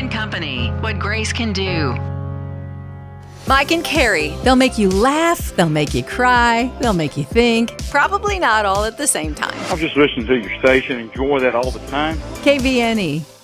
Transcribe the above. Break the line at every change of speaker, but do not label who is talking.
and Company, what Grace can do.
Mike and Carrie, they'll make you laugh, they'll make you cry, they'll make you think. Probably not all at the same time.
I'm just listening to your station, enjoy that all the time.
KVNE.